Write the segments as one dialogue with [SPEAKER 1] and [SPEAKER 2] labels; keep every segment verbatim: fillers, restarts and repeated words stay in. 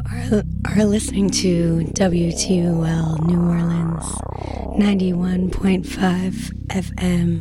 [SPEAKER 1] are, are listening to W T U L New Orleans ninety-one point five F M.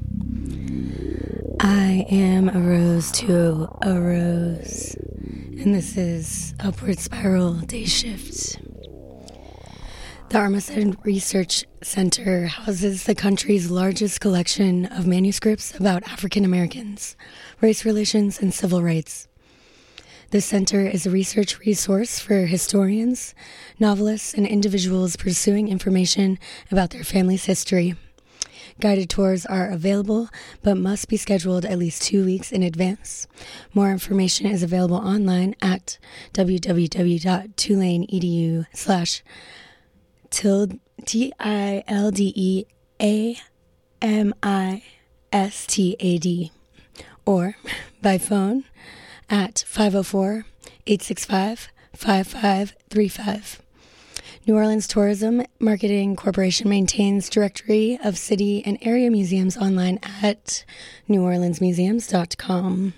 [SPEAKER 1] I am a rose to a rose, and this is Upward Spiral Day Shift. The Armistead Research Center houses the country's largest collection of manuscripts about African Americans, race relations, and civil rights. The center is a research resource for historians, novelists, and individuals pursuing information about their family's history. Guided tours are available, but must be scheduled at least two weeks in advance. More information is available online at www.tulane.edu slash tilde, T I L D E A M I S T A D, or by phone at five oh four, eight six five, five five three five. New Orleans Tourism Marketing Corporation maintains directory of city and area museums online at new orleans museums dot com.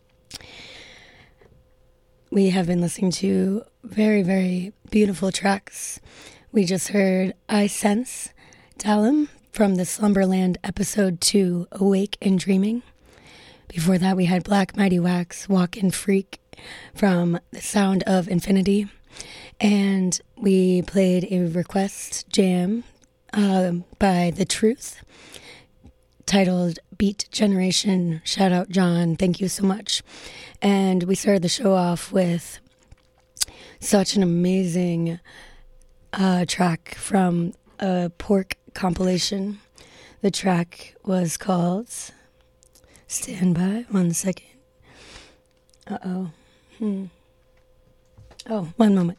[SPEAKER 1] We have been listening to very, very beautiful tracks. We just heard I Sense Dalim from the Slumberland episode two, Awake and Dreaming. Before that, we had Black Mighty Wax, Walk and Freak from The Sound of Infinity. And we played a request jam uh, by The Truth titled Beat Generation. Shout out, John. Thank you so much. And we started the show off with such an amazing uh, track from a Pork compilation. The track was called Stand By. One second. Uh-oh. Hmm. Oh, one moment.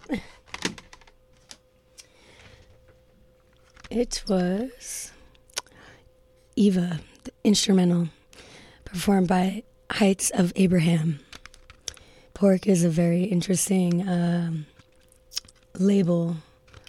[SPEAKER 1] It was Eva, the instrumental, performed by Heights of Abraham. Pork is a very interesting um, label.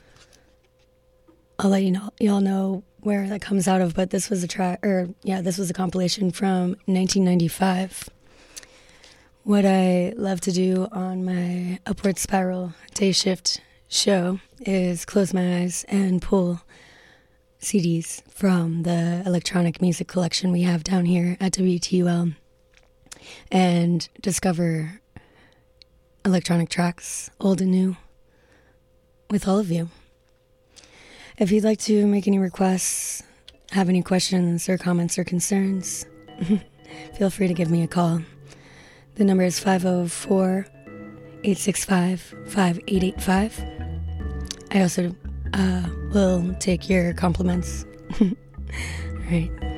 [SPEAKER 1] I'll let you know, y'all know where that comes out of, but this was a track, or yeah, this was a compilation from nineteen ninety-five. What I love to do on my Upward Spiral Day Shift show is close my eyes and pull C Ds from the electronic music collection we have down here at W T U L and discover electronic tracks, old and new, with all of you. If you'd like to make any requests, have any questions or comments or concerns, feel free to give me a call. The number is five oh four, eight six five, five eight eight five. I also uh, will take your compliments. All right.